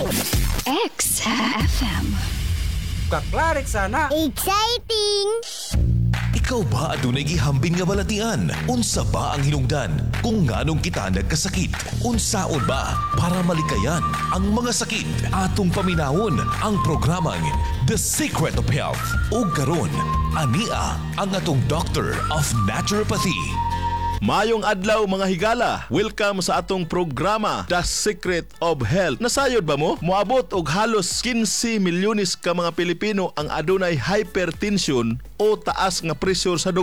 XFM. Kaklarik sana. Exciting! Ikaw ba adunay gihambin nga balatian? Unsa ba ang hinungdan? Kung nganong kita nagkasakit? Unsaon ba para malikayan ang mga sakit? Atong paminawon ang programang The Secret of Health. O karon, ania ang atong Doctor of Naturopathy. Mayong adlaw mga higala, welcome sa atong programa The Secret of Health. Nasayod ba mo? Moabot og halos 15 milyones ka mga Pilipino ang adunay hypertension o taas nga pressure sa dugo.